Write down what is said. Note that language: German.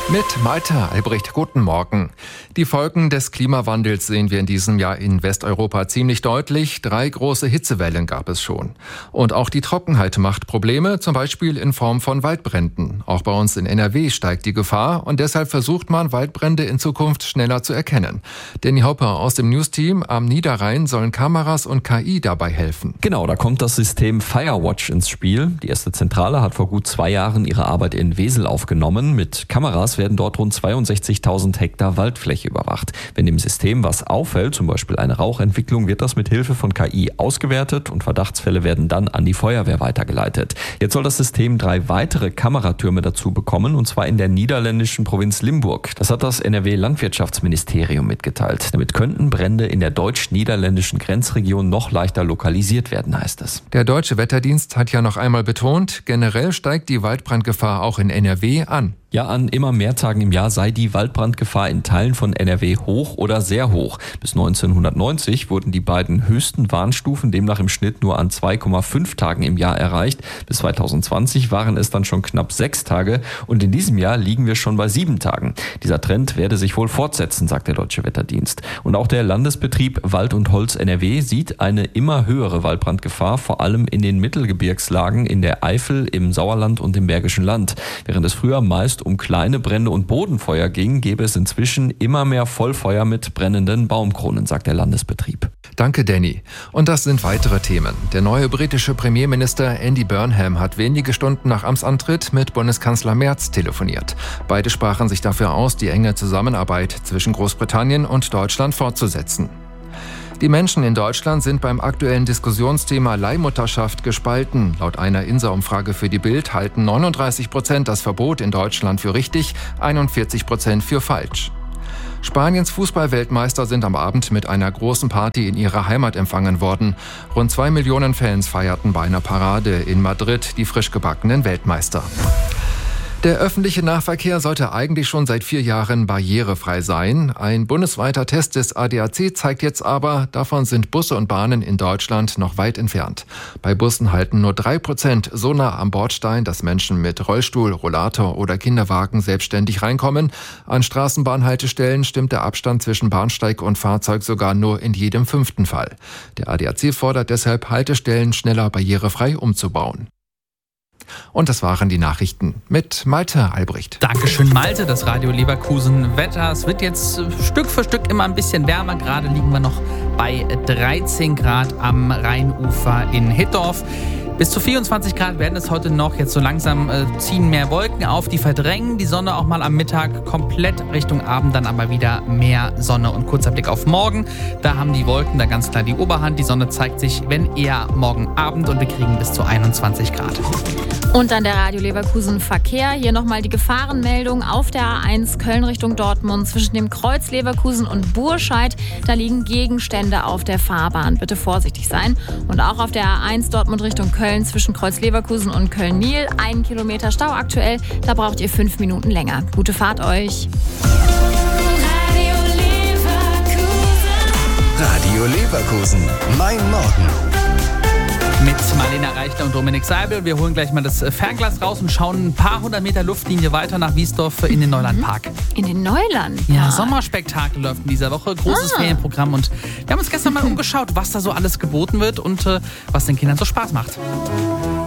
Mit Malte Albrecht, guten Morgen. Die Folgen des Klimawandels sehen wir in diesem Jahr in Westeuropa ziemlich deutlich. 3 große Hitzewellen gab es schon. Und auch die Trockenheit macht Probleme, zum Beispiel in Form von Waldbränden. Auch bei uns in NRW steigt die Gefahr und deshalb versucht man, Waldbrände in Zukunft schneller zu erkennen. Danny Hopper aus dem News-Team am Niederrhein sollen Kameras und KI dabei helfen. Genau, da kommt das System Firewatch ins Spiel. Die erste Zentrale hat vor gut 2 Jahren ihre Arbeit in Wesel aufgenommen. Mit Kameras werden dort rund 62.000 Hektar Waldfläche überwacht. Wenn dem System was auffällt, zum Beispiel eine Rauchentwicklung, wird das mit Hilfe von KI ausgewertet und Verdachtsfälle werden dann an die Feuerwehr weitergeleitet. Jetzt soll das System 3 weitere Kameratürme dazu bekommen, und zwar in der niederländischen Provinz Limburg. Das hat das NRW-Landwirtschaftsministerium mitgeteilt. Damit könnten Brände in der deutsch-niederländischen Grenzregion noch leichter lokalisiert werden, heißt es. Der Deutsche Wetterdienst hat ja noch einmal betont, generell steigt die Waldbrandgefahr auch in NRW an. Ja, an immer mehr Tagen im Jahr sei die Waldbrandgefahr in Teilen von NRW hoch oder sehr hoch. Bis 1990 wurden die beiden höchsten Warnstufen demnach im Schnitt nur an 2,5 Tagen im Jahr erreicht. Bis 2020 waren es dann schon knapp 6 Tage und in diesem Jahr liegen wir schon bei 7 Tagen. Dieser Trend werde sich wohl fortsetzen, sagt der Deutsche Wetterdienst. Und auch der Landesbetrieb Wald und Holz NRW sieht eine immer höhere Waldbrandgefahr, vor allem in den Mittelgebirgslagen in der Eifel, im Sauerland und im Bergischen Land. Während es früher meist um kleine Brände und Bodenfeuer ging, gäbe es inzwischen immer mehr Vollfeuer mit brennenden Baumkronen, sagt der Landesbetrieb. Danke, Danny. Und das sind weitere Themen. Der neue britische Premierminister Andy Burnham hat wenige Stunden nach Amtsantritt mit Bundeskanzler Merz telefoniert. Beide sprachen sich dafür aus, die enge Zusammenarbeit zwischen Großbritannien und Deutschland fortzusetzen. Die Menschen in Deutschland sind beim aktuellen Diskussionsthema Leihmutterschaft gespalten. Laut einer INSA-Umfrage für die Bild halten 39% das Verbot in Deutschland für richtig, 41% für falsch. Spaniens Fußballweltmeister sind am Abend mit einer großen Party in ihrer Heimat empfangen worden. Rund 2 Millionen Fans feierten bei einer Parade in Madrid die frisch gebackenen Weltmeister. Der öffentliche Nahverkehr sollte eigentlich schon seit 4 Jahren barrierefrei sein. Ein bundesweiter Test des ADAC zeigt jetzt aber, davon sind Busse und Bahnen in Deutschland noch weit entfernt. Bei Bussen halten nur 3% so nah am Bordstein, dass Menschen mit Rollstuhl, Rollator oder Kinderwagen selbstständig reinkommen. An Straßenbahnhaltestellen stimmt der Abstand zwischen Bahnsteig und Fahrzeug sogar nur in jedem 5. Fall. Der ADAC fordert deshalb, Haltestellen schneller barrierefrei umzubauen. Und das waren die Nachrichten mit Malte Albrecht. Dankeschön, Malte. Das Radio Leverkusen Wetter. Es wird jetzt Stück für Stück immer ein bisschen wärmer. Gerade liegen wir noch bei 13 Grad am Rheinufer in Hittorf. Bis zu 24 Grad werden es heute noch. Jetzt so langsam ziehen mehr Wolken auf, die verdrängen die Sonne auch mal am Mittag komplett Richtung Abend, dann aber wieder mehr Sonne. Und kurzer Blick auf morgen. Da haben die Wolken da ganz klar die Oberhand. Die Sonne zeigt sich, wenn eher morgen Abend, und wir kriegen bis zu 21 Grad. Und dann der Radio Leverkusen Verkehr. Hier nochmal die Gefahrenmeldung auf der A1 Köln Richtung Dortmund zwischen dem Kreuz Leverkusen und Burscheid. Da liegen Gegenstände auf der Fahrbahn. Bitte vorsichtig sein. Und auch auf der A1 Dortmund Richtung Köln zwischen Kreuz Leverkusen und Köln-Niel. 1 Kilometer Stau aktuell. Da braucht ihr 5 Minuten länger. Gute Fahrt euch. Radio Leverkusen. Mein Morgen. Mit Marlena Reichler und Dominik Seibel. Wir holen gleich mal das Fernglas raus und schauen ein paar 100 Meter Luftlinie weiter nach Wiesdorf in den Neulandpark. In den Neuland? Ja, Sommerspektakel läuft in dieser Woche. Großes Ferienprogramm. Und wir haben uns gestern mal umgeschaut, was da so alles geboten wird und was den Kindern so Spaß macht.